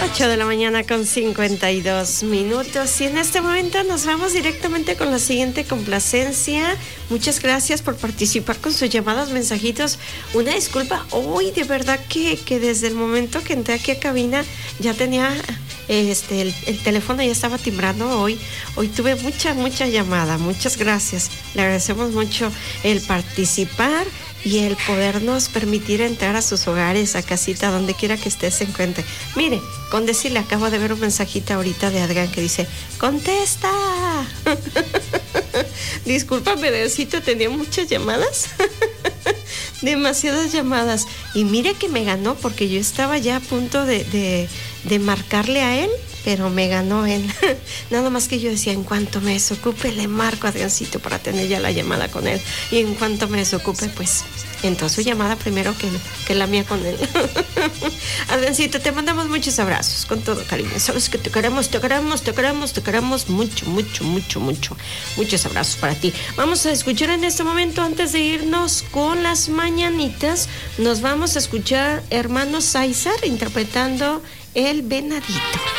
8:52 a.m. y en este momento nos vamos directamente con la siguiente complacencia. Muchas gracias por participar con sus llamadas, mensajitos. Una disculpa, hoy de verdad que desde el momento que entré aquí a cabina ya tenía el teléfono ya estaba timbrando. Hoy tuve mucha llamada. Muchas gracias, le agradecemos mucho el participar y el podernos permitir entrar a sus hogares, a casita, donde quiera que esté se encuentre. Mire, con decirle, acabo de ver un mensajito ahorita de Adrián que dice, ¡contesta! Discúlpame, Diosito, tenía muchas llamadas. Demasiadas llamadas. Y mire que me ganó, porque yo estaba ya a punto de marcarle a él, pero me ganó él. Nada más que yo decía, en cuanto me desocupe, le marco a Adriancito para tener ya la llamada con él. Y en cuanto me desocupe, pues entró su llamada primero que la mía con él. Adriancito, te mandamos muchos abrazos, con todo cariño. Sabes que te queremos mucho. Muchos abrazos para ti. Vamos a escuchar en este momento, antes de irnos con las mañanitas, nos vamos a escuchar Hermano César interpretando El Venadito.